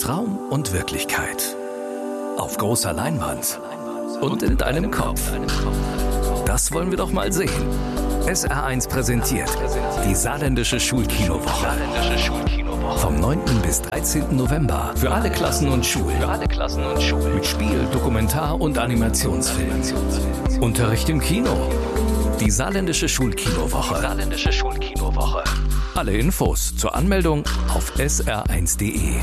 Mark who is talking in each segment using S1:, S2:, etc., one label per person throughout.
S1: Traum und Wirklichkeit. Auf großer Leinwand und in deinem Kopf. Das wollen wir doch mal sehen. SR1 präsentiert die Saarländische Schulkinowoche. Vom 9. bis 13. November für alle Klassen und Schulen. Mit Spiel, Dokumentar- und Animationsfilmen. Unterricht im Kino. Die Saarländische Schulkinowoche. Alle Infos zur Anmeldung auf sr1.de.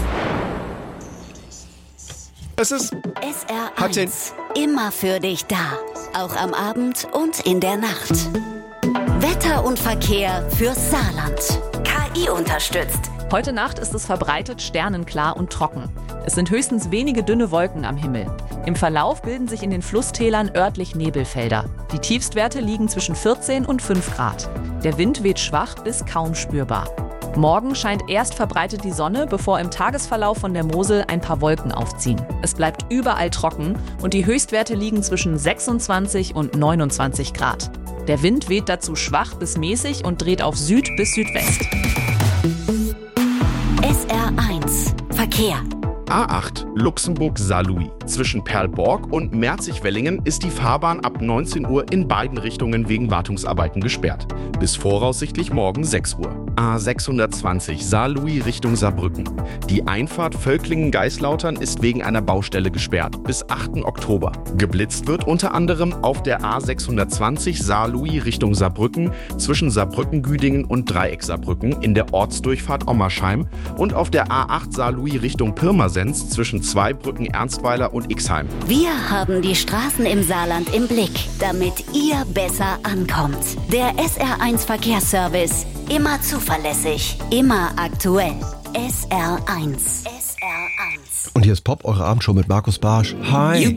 S2: Es ist
S3: SR1. Immer für dich da. Auch am Abend und in der Nacht. Wetter und Verkehr fürs Saarland. KI unterstützt.
S4: Heute Nacht ist es verbreitet sternenklar und trocken. Es sind höchstens wenige dünne Wolken am Himmel. Im Verlauf bilden sich in den Flusstälern örtlich Nebelfelder. Die Tiefstwerte liegen zwischen 14 und 5 Grad. Der Wind weht schwach bis kaum spürbar. Morgen scheint erst verbreitet die Sonne, bevor im Tagesverlauf von der Mosel ein paar Wolken aufziehen. Es bleibt überall trocken und die Höchstwerte liegen zwischen 26 und 29 Grad. Der Wind weht dazu schwach bis mäßig und dreht auf Süd bis Südwest.
S3: SR1 Verkehr.
S2: A8 Luxemburg-Saarlouis. Zwischen Perlborg und Merzig-Wellingen ist die Fahrbahn ab 19 Uhr in beiden Richtungen wegen Wartungsarbeiten gesperrt. Bis voraussichtlich morgen 6 Uhr. A620 Saarlouis Richtung Saarbrücken. Die Einfahrt Völklingen-Geislautern ist wegen einer Baustelle gesperrt. Bis 8. Oktober. Geblitzt wird unter anderem auf der A620 Saarlouis Richtung Saarbrücken zwischen Saarbrücken-Güdingen und Dreieck Saarbrücken in der Ortsdurchfahrt Ommersheim und auf der A8 Saarlouis Richtung Pirmasens zwischen Zweibrücken, Ernstweiler und Ixheim.
S3: Wir haben die Straßen im Saarland im Blick, damit ihr besser ankommt. Der SR1 Verkehrsservice. Immer zuverlässig, immer aktuell. SR1.
S5: Und hier ist Pop, eure Abendshow mit Markus Barsch. Hi.